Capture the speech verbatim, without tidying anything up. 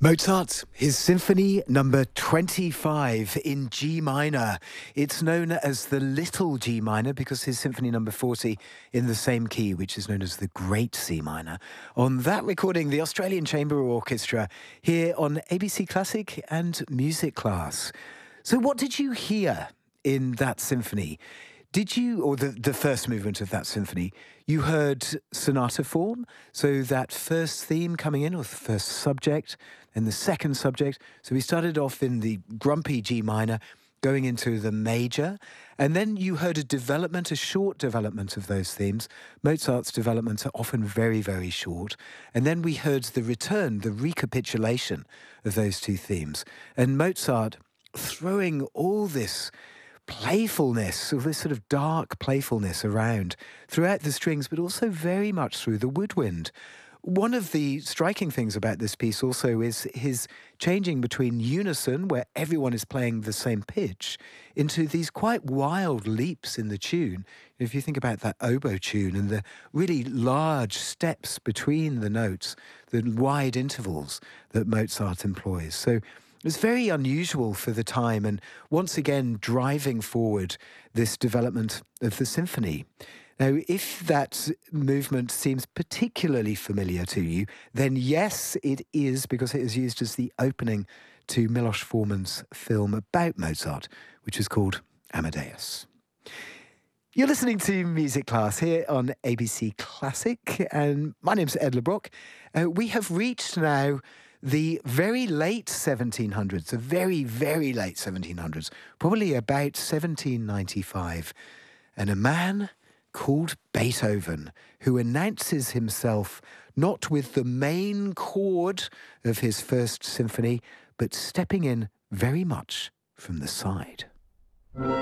Mozart, his Symphony number twenty-five in G minor. It's known as the Little G minor because his Symphony number forty in the same key, which is known as the Great C minor. On that recording, the Australian Chamber Orchestra here on A B C Classic and Music Class. So what did you hear in that symphony? Did you, or the, the first movement of that symphony, you heard sonata form, so that first theme coming in, or the first subject, and the second subject. So we started off in the grumpy G minor, going into the major, and then you heard a development, a short development of those themes. Mozart's developments are often very, very short. And then we heard the return, the recapitulation of those two themes. And Mozart throwing all this playfulness, all this sort of dark playfulness around throughout the strings, but also very much through the woodwind. One of the striking things about this piece also is his changing between unison, where everyone is playing the same pitch, into these quite wild leaps in the tune. If you think about that oboe tune and the really large steps between the notes, the wide intervals that Mozart employs. So it's very unusual for the time, and once again driving forward this development of the symphony. Now, if that movement seems particularly familiar to you, then yes, it is, because it is used as the opening to Milos Forman's film about Mozart, which is called Amadeus. You're listening to Music Class here on A B C Classic, and my name's Ed LeBrock. Uh, we have reached now the very late seventeen hundreds, the very, very late seventeen hundreds, probably about seventeen ninety-five, and a man called Beethoven, who announces himself not with the main chord of his first symphony, but stepping in very much from the side.